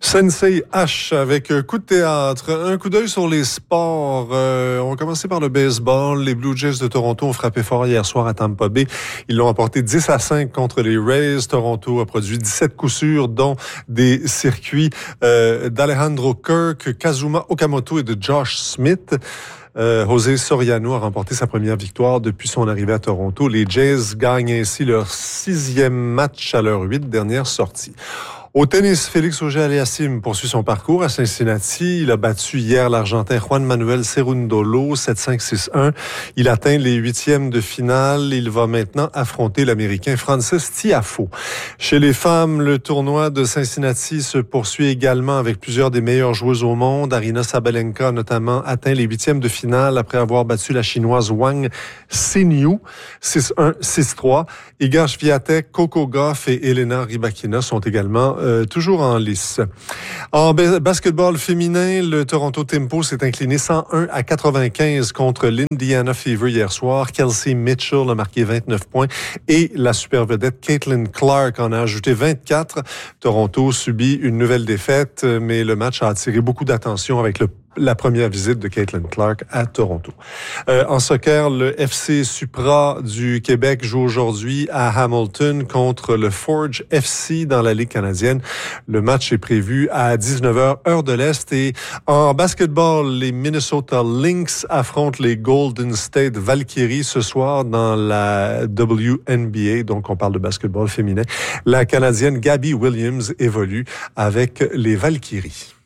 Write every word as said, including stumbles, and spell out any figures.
Sensei H avec coup de théâtre. Un coup d'œil sur les sports. Euh, on va commencer par le baseball. Les Blue Jays de Toronto ont frappé fort hier soir à Tampa Bay. Ils l'ont emporté dix à cinq contre les Rays. Toronto a produit dix-sept coups sûrs, dont des circuits euh, d'Alejandro Kirk, Kazuma Okamoto et de Josh Smith. Euh, José Soriano a remporté sa première victoire depuis son arrivée à Toronto. Les Jays gagnent ainsi leur sixième match à leurs huit dernières sorties. Au tennis, Félix Auger-Aliassime poursuit son parcours à Cincinnati. Il a battu hier l'Argentin Juan Manuel Cerundolo sept cinq six un. Il atteint les huitièmes de finale. Il va maintenant affronter l'Américain Frances Tiafoe. Chez les femmes, le tournoi de Cincinnati se poursuit également avec plusieurs des meilleures joueuses au monde. Aryna Sabalenka a notamment atteint les huitièmes de finale après avoir battu la Chinoise Wang Xinyu six un six trois. Iga Swiatek, Coco Gauff et Elena Rybakina sont également Euh, toujours en lice. En ba- basketball féminin, le Toronto Timpo s'est incliné cent un à quatre-vingt-quinze contre l'Indiana Fever hier soir. Kelsey Mitchell a marqué vingt-neuf points et la super vedette Caitlin Clark en a ajouté vingt-quatre. Toronto subit une nouvelle défaite, mais le match a attiré beaucoup d'attention avec le la première visite de Caitlin Clark à Toronto. Euh, en soccer, le F C Supra du Québec joue aujourd'hui à Hamilton contre le Forge F C dans la Ligue canadienne. Le match est prévu à dix-neuf heures, heure de l'Est. Et en basketball, les Minnesota Lynx affrontent les Golden State Valkyries ce soir dans la W N B A. Donc, on parle de basketball féminin. La Canadienne Gabby Williams évolue avec les Valkyries.